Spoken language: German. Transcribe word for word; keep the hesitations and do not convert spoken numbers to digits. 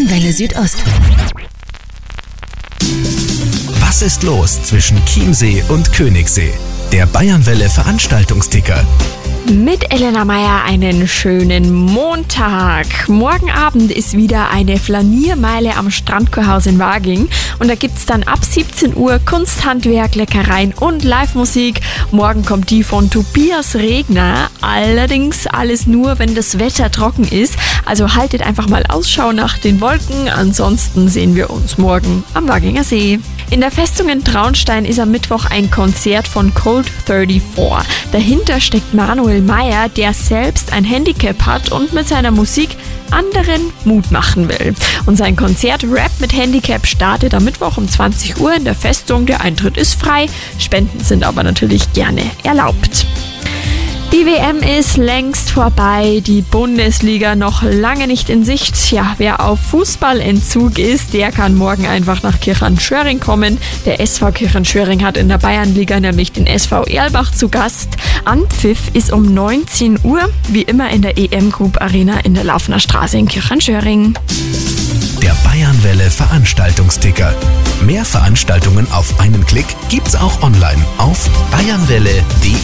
Bayernwelle Südost. Was ist los zwischen Chiemsee und Königssee? Der Bayernwelle Veranstaltungsticker. Mit Elena Meyer einen schönen Montag. Morgen Abend ist wieder eine Flaniermeile am Strandkurhaus in Waging. Und da gibt's dann ab siebzehn Uhr Kunsthandwerk, Leckereien und Live-Musik. Morgen kommt die von Tobias Regner. Allerdings alles nur, wenn das Wetter trocken ist. Also haltet einfach mal Ausschau nach den Wolken. Ansonsten sehen wir uns morgen am Waginger See. In der Festung in Traunstein ist am Mittwoch ein Konzert von Cold vierunddreißig. Dahinter steckt Manuel Meyer, der selbst ein Handicap hat und mit seiner Musik anderen Mut machen will. Und sein Konzert Rap mit Handicap startet am Mittwoch um zwanzig Uhr in der Festung. Der Eintritt ist frei, Spenden sind aber natürlich gerne erlaubt. Die W M ist längst vorbei, die Bundesliga noch lange nicht in Sicht. Ja, wer auf Fußballentzug ist, der kann morgen einfach nach Kirchenschöring kommen. Der S V Kirchenschöring hat in der Bayernliga nämlich den S V Erlbach zu Gast. Anpfiff ist um neunzehn Uhr, wie immer in der E M Group Arena in der Laufener Straße in Kirchenschöring. Der Bayernwelle Veranstaltungsticker. Mehr Veranstaltungen auf einen Klick gibt's auch online auf bayernwelle punkt de.